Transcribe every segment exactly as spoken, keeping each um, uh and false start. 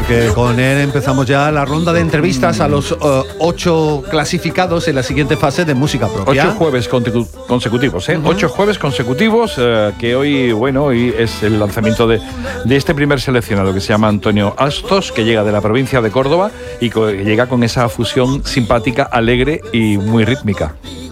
porque con él empezamos ya la ronda de entrevistas a los uh, ocho clasificados en la siguiente fase de música propia. Ocho jueves consecutivos, ¿eh? Uh-huh. Ocho jueves consecutivos, eh, que hoy, bueno, hoy es el lanzamiento de, de este primer seleccionado que se llama Antonio Astos, que llega de la provincia de Córdoba y co- llega con esa fusión simpática, alegre y muy rítmica.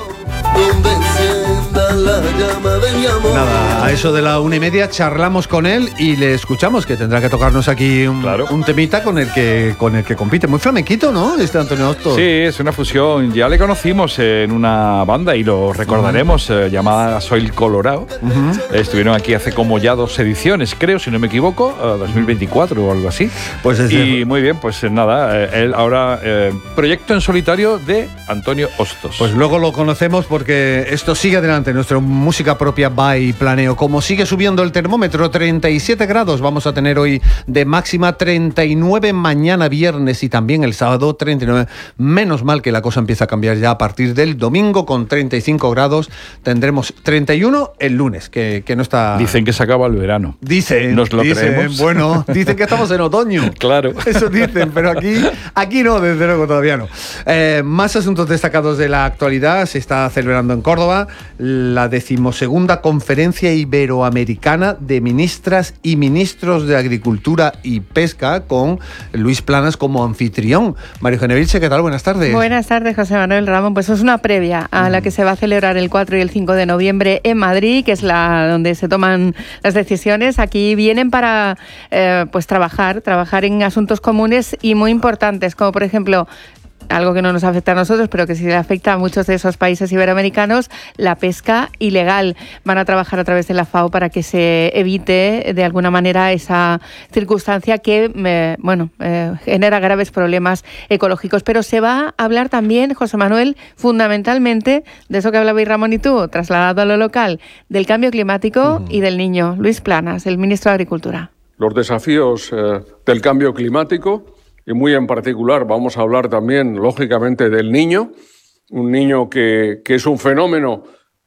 Nada, a eso de la una y media charlamos con él y le escuchamos, que tendrá que tocarnos aquí un, claro. un temita con el que con el que compite. Muy flamenquito, ¿no? Este Antonio Astos. Sí, es una fusión. Ya le conocimos en una banda y lo recordaremos, uh-huh. eh, llamada Soy el Colorado. Uh-huh. Estuvieron aquí hace como ya dos ediciones, creo, si no me equivoco, uh, dos mil veinticuatro o algo así. Pues desde... Y muy bien, pues nada, eh, él ahora eh, proyecto en solitario de Antonio Astos. Pues luego lo conocemos porque esto sigue adelante, nuestra música propia by Planeo. Como sigue subiendo el termómetro, treinta y siete grados vamos a tener hoy de máxima, treinta y nueve mañana viernes y también el sábado treinta y nueve. Menos mal que la cosa empieza a cambiar ya a partir del domingo con treinta y cinco grados. Tendremos treinta y uno el lunes, que, que no está... Dicen que se acaba el verano. Dicen. ¿Nos lo dicen, creemos? Bueno, dicen que estamos en otoño. Claro. Eso dicen, pero aquí, aquí no, desde luego todavía no. Eh, más asuntos destacados de la actualidad. Se está celebrando en Córdoba la decimosegunda Conferencia Iberoamericana de Ministras y Ministros de Agricultura y Pesca, con Luis Planas como anfitrión. María Eugenia Vilche, ¿qué tal? Buenas tardes. Buenas tardes, José Manuel Ramón. Pues es una previa a la que se va a celebrar el cuatro y el cinco de noviembre en Madrid, que es la donde se toman las decisiones. Aquí vienen para eh, pues trabajar, trabajar en asuntos comunes y muy importantes, como por ejemplo... algo que no nos afecta a nosotros, pero que sí le afecta a muchos de esos países iberoamericanos, la pesca ilegal. Van a trabajar a través de la FAO para que se evite de alguna manera esa circunstancia que, eh, bueno, eh, genera graves problemas ecológicos. Pero se va a hablar también, José Manuel, fundamentalmente de eso que hablabais Ramón y tú, trasladado a lo local, del cambio climático uh-huh. y del niño. Luis Planas, el ministro de Agricultura. Los desafíos eh, del cambio climático. Y muy en particular vamos a hablar también, lógicamente, del niño, un niño que, que es un fenómeno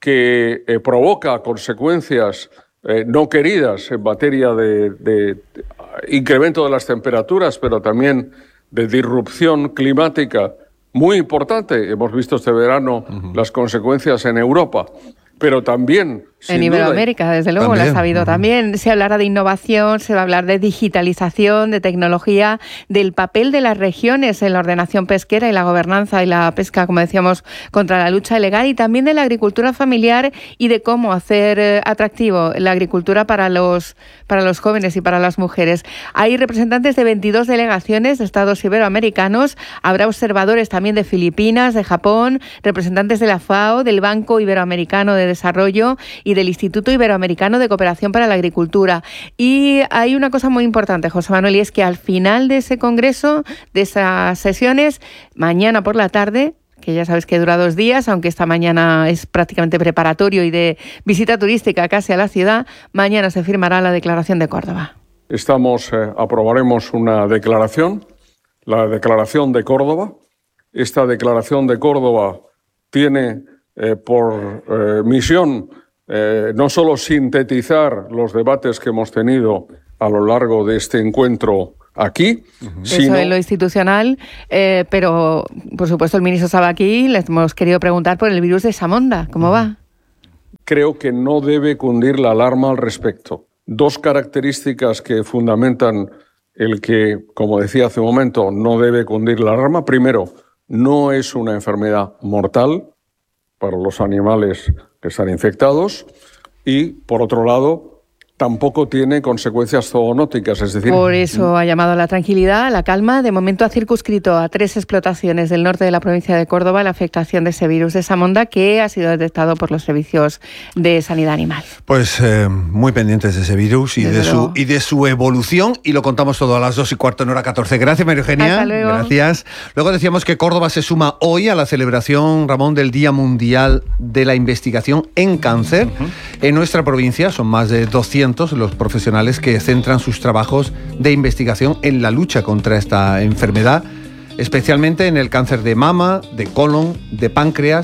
que eh, provoca consecuencias eh, no queridas en materia de, de, de incremento de las temperaturas, pero también de disrupción climática muy importante. Hemos visto este verano uh-huh. las consecuencias en Europa. Pero también... En Iberoamérica, duda, desde luego, también. Lo ha sabido uh-huh. también. Se hablará de innovación, se va a hablar de digitalización, de tecnología, del papel de las regiones en la ordenación pesquera y la gobernanza y la pesca, como decíamos, contra la lucha ilegal, y también de la agricultura familiar y de cómo hacer atractivo la agricultura para los, para los jóvenes y para las mujeres. Hay representantes de veintidós delegaciones de estados iberoamericanos, habrá observadores también de Filipinas, de Japón, representantes de la FAO, del Banco Iberoamericano de Desarrollo y del Instituto Iberoamericano de Cooperación para la Agricultura. Y hay una cosa muy importante, José Manuel, y es que al final de ese congreso, de esas sesiones, mañana por la tarde, que ya sabes que dura dos días, aunque esta mañana es prácticamente preparatorio y de visita turística casi a la ciudad, mañana se firmará la Declaración de Córdoba. Estamos, eh, aprobaremos una declaración, la Declaración de Córdoba. Esta Declaración de Córdoba tiene eh, por eh, misión eh, no solo sintetizar los debates que hemos tenido a lo largo de este encuentro aquí, uh-huh. sino... Eso es lo institucional, eh, pero por supuesto el ministro estaba aquí, le hemos querido preguntar por el virus de Samonda, ¿cómo uh-huh. va? Creo que no debe cundir la alarma al respecto. Dos características que fundamentan el que, como decía hace un momento, no debe cundir la alarma. Primero, no es una enfermedad mortal para los animales que están infectados y, por otro lado, tampoco tiene consecuencias zoonóticas, es decir... Por eso ha llamado a la tranquilidad, a la calma. De momento ha circunscrito a tres explotaciones del norte de la provincia de Córdoba la afectación de ese virus de Samonda, que ha sido detectado por los servicios de sanidad animal. Pues eh, muy pendientes de ese virus y de, su, y de su evolución, y lo contamos todo a las dos y cuarto en hora catorce. Gracias, María Eugenia. Hasta luego. Gracias. Luego decíamos que Córdoba se suma hoy a la celebración, Ramón, del Día Mundial de la Investigación en Cáncer. Uh-huh. En nuestra provincia son más de doscientos los profesionales que centran sus trabajos de investigación en la lucha contra esta enfermedad, especialmente en el cáncer de mama, de colon, de páncreas,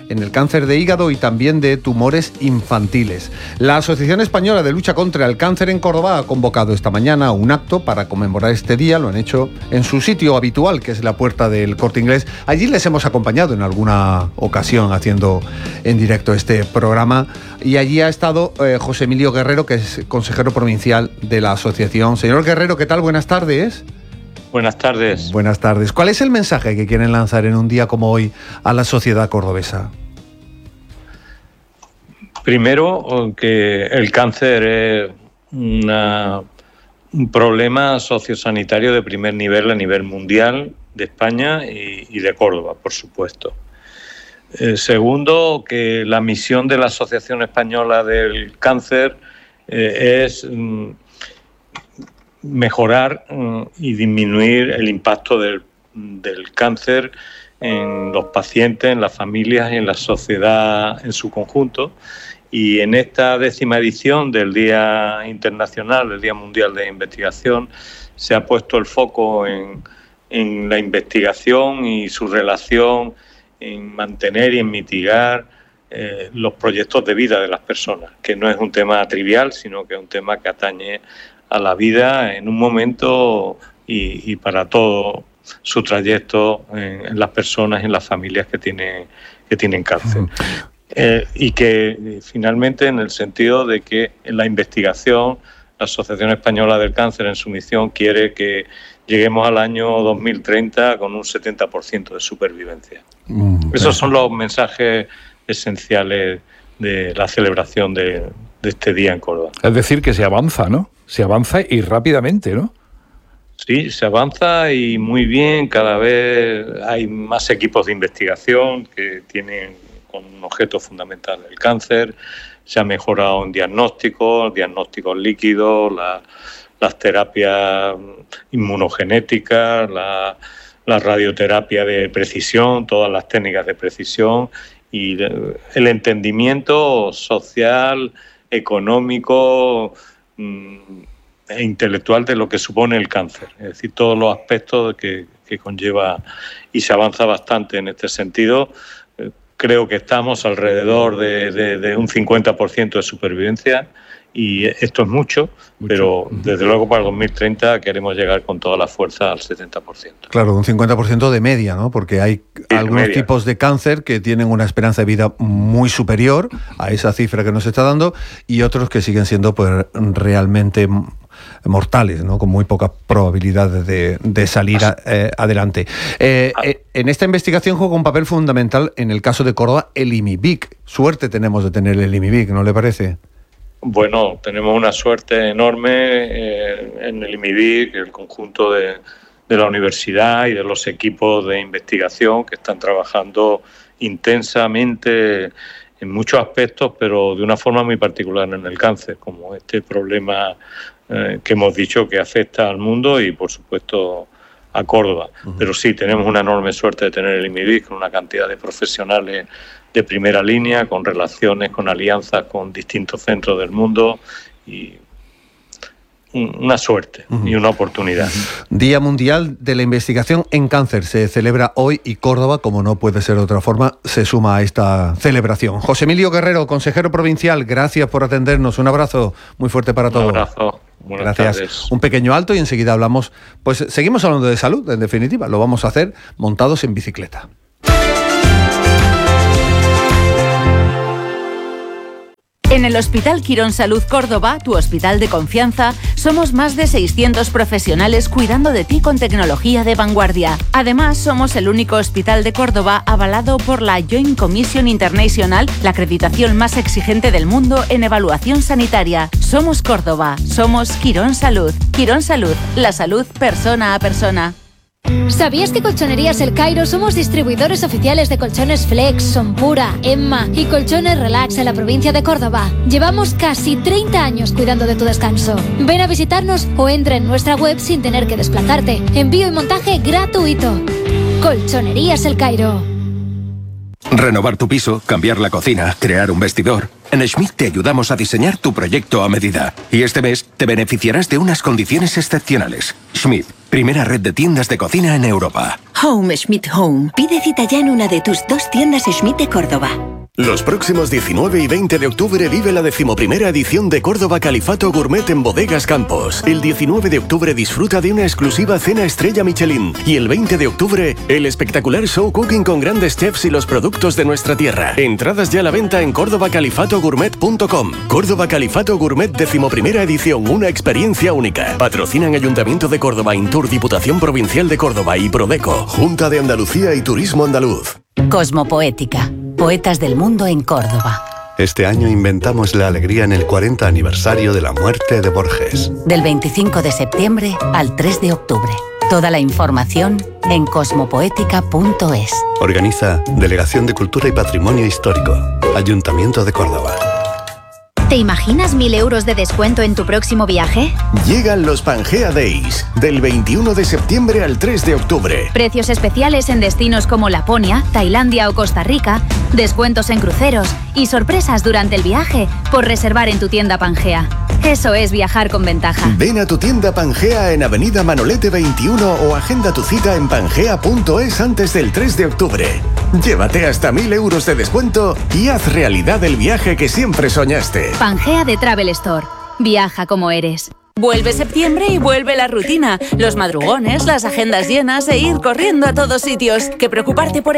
en el cáncer de hígado y también de tumores infantiles. La Asociación Española de Lucha contra el Cáncer en Córdoba ha convocado esta mañana un acto para conmemorar este día. Lo han hecho en su sitio habitual, que es la Puerta del Corte Inglés. Allí les hemos acompañado en alguna ocasión haciendo en directo este programa, y allí ha estado eh, José Emilio Guerrero, que es consejero provincial de la asociación. Señor Guerrero, ¿qué tal? Buenas tardes. Buenas tardes. Buenas tardes. ¿Cuál es el mensaje que quieren lanzar en un día como hoy a la sociedad cordobesa? Primero, que el cáncer es una, un problema sociosanitario de primer nivel a nivel mundial, de España y, y de Córdoba, por supuesto. Eh, segundo, que la misión de la Asociación Española del Cáncer eh, es mm, mejorar mm, y disminuir el impacto del, del cáncer en los pacientes, en las familias y en la sociedad en su conjunto. Y en esta décima edición del Día Internacional, del Día Mundial de Investigación, se ha puesto el foco en, en la investigación y su relación en mantener y en mitigar eh, los proyectos de vida de las personas, que no es un tema trivial, sino que es un tema que atañe a la vida en un momento y, y para todo su trayecto en, en las personas y en las familias que tienen, que tienen cáncer. Eh, y que finalmente, en el sentido de que en la investigación, la Asociación Española del Cáncer en su misión quiere que lleguemos al año dos mil treinta con un setenta por ciento de supervivencia. Mm, Esos son los mensajes esenciales de la celebración de, de este día en Córdoba. Es decir, que se avanza, ¿no? Se avanza y rápidamente, ¿no? Sí, se avanza y muy bien. Cada vez hay más equipos de investigación que tienen con un objeto fundamental el cáncer. Se ha mejorado en diagnósticos, diagnósticos líquidos, la, las terapias inmunogenéticas, la, la radioterapia de precisión, todas las técnicas de precisión y el entendimiento social, económico e intelectual de lo que supone el cáncer. Es decir, todos los aspectos que, que conlleva, y se avanza bastante en este sentido. Creo que estamos alrededor de, de, de un cincuenta por ciento de supervivencia y esto es mucho, mucho, pero desde luego para el dos mil treinta queremos llegar con toda la fuerza al setenta por ciento. Claro, un cincuenta por ciento de media, ¿no? Porque hay sí, algunos media. tipos de cáncer que tienen una esperanza de vida muy superior a esa cifra que nos está dando y otros que siguen siendo pues realmente mortales, ¿no? Con muy pocas probabilidades de, de salir a, eh, adelante. Eh, eh, en esta investigación juega un papel fundamental, en el caso de Córdoba, el I M I B I C. Suerte tenemos de tener el I M I B I C, ¿no le parece? Bueno, tenemos una suerte enorme eh, en el I M I B I C, el conjunto de, de la universidad y de los equipos de investigación que están trabajando intensamente en muchos aspectos, pero de una forma muy particular en el cáncer, como este problema eh, que hemos dicho que afecta al mundo y, por supuesto, a Córdoba. Uh-huh. Pero sí, tenemos una enorme suerte de tener el I M I B I C con una cantidad de profesionales de primera línea, con relaciones, con alianzas con distintos centros del mundo y una suerte uh-huh. y una oportunidad. Día Mundial de la Investigación en Cáncer se celebra hoy y Córdoba, como no puede ser de otra forma, se suma a esta celebración. José Emilio Guerrero, consejero provincial, gracias por atendernos. Un abrazo muy fuerte para todos. Un abrazo. Buenas Gracias. Tardes. Un pequeño alto y enseguida hablamos, pues seguimos hablando de salud, en definitiva. Lo vamos a hacer montados en bicicleta. En el Hospital Quirón Salud Córdoba, tu hospital de confianza, somos más de seiscientos profesionales cuidando de ti con tecnología de vanguardia. Además, somos el único hospital de Córdoba avalado por la Joint Commission International, la acreditación más exigente del mundo en evaluación sanitaria. Somos Córdoba, somos Quirón Salud. Quirón Salud, la salud persona a persona. ¿Sabías que Colchonerías El Cairo somos distribuidores oficiales de colchones Flex, Sonpura, Emma y colchones Relax en la provincia de Córdoba? Llevamos casi treinta años cuidando de tu descanso. Ven a visitarnos o entra en nuestra web sin tener que desplazarte. Envío y montaje gratuito. Colchonerías El Cairo. Renovar tu piso, cambiar la cocina, crear un vestidor. En Schmidt te ayudamos a diseñar tu proyecto a medida. Y este mes te beneficiarás de unas condiciones excepcionales. Schmidt, primera red de tiendas de cocina en Europa. Home Schmidt Home. Pide cita ya en una de tus dos tiendas Schmidt de Córdoba. Los próximos diecinueve y veinte de octubre vive la decimoprimera edición de Córdoba Califato Gourmet en Bodegas Campos. El diecinueve de octubre disfruta de una exclusiva cena estrella Michelin. Y el veinte de octubre, el espectacular show cooking con grandes chefs y los productos de nuestra tierra. Entradas ya a la venta en córdoba califato gourmet punto com. Córdoba Califato Gourmet decimoprimera edición, una experiencia única. Patrocinan Ayuntamiento de Córdoba, Intur, Diputación Provincial de Córdoba y Prodeco. Junta de Andalucía y Turismo Andaluz. Cosmopoética. Poetas del mundo en Córdoba. Este año inventamos la alegría en el cuarenta aniversario de la muerte de Borges. Del veinticinco de septiembre al tres de octubre. Toda la información en cosmopoética punto es. Organiza Delegación de Cultura y Patrimonio Histórico, Ayuntamiento de Córdoba. ¿Te imaginas mil euros de descuento en tu próximo viaje? Llegan los Pangea Days, del veintiuno de septiembre al tres de octubre. Precios especiales en destinos como Laponia, Tailandia o Costa Rica, descuentos en cruceros y sorpresas durante el viaje por reservar en tu tienda Pangea. Eso es viajar con ventaja. Ven a tu tienda Pangea en Avenida Manolete veintiuno o agenda tu cita en pangea punto es antes del tres de octubre. Llévate hasta mil euros de descuento y haz realidad el viaje que siempre soñaste. Pangea de Travel Store. Viaja como eres. Vuelve septiembre y vuelve la rutina. Los madrugones, las agendas llenas e ir corriendo a todos sitios. Que preocuparte por